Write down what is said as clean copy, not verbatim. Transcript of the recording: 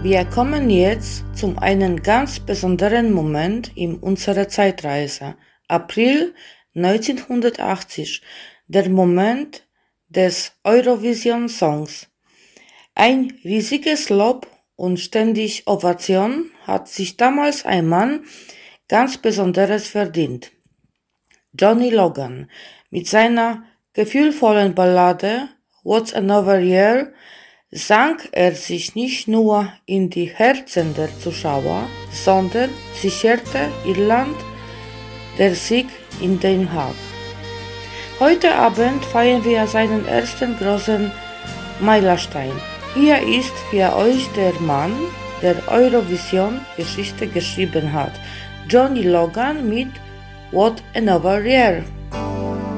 Wir kommen jetzt zu einem ganz besonderen Moment in unserer Zeitreise. April 1980, der Moment des Eurovision Songs. Ein riesiges Lob und ständig Ovation hat sich damals ein Mann ganz Besonderes verdient. Johnny Logan mit seiner gefühlvollen Ballade What's Another Year sang er sich nicht nur in die Herzen der Zuschauer, sondern sicherte Irland der Sieg in Den Haag. Heute Abend feiern wir seinen ersten großen Meilenstein. Hier ist für euch der Mann, der Eurovision-Geschichte geschrieben hat, Johnny Logan mit What Another Year.